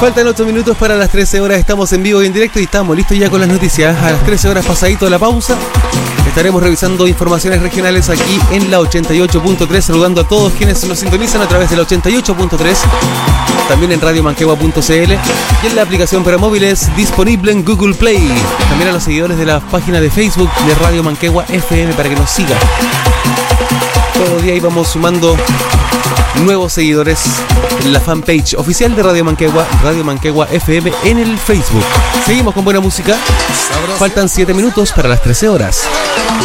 Faltan 8 minutos para las 13 horas. Estamos en vivo y en directo y estamos listos ya con las noticias. A las 13 horas pasadito de la pausa estaremos revisando informaciones regionales aquí en la 88.3. Saludando a todos quienes nos sintonizan a través de la 88.3. También en radiomanquegua.cl y en la aplicación para móviles disponible en Google Play. También a los seguidores de la página de Facebook de Radio Manquegua FM para que nos sigan. Todo el día íbamos sumando nuevos seguidores en la fanpage oficial de Radio Manquegua FM en el Facebook. Seguimos con buena música. Faltan 7 minutos para las 13 horas.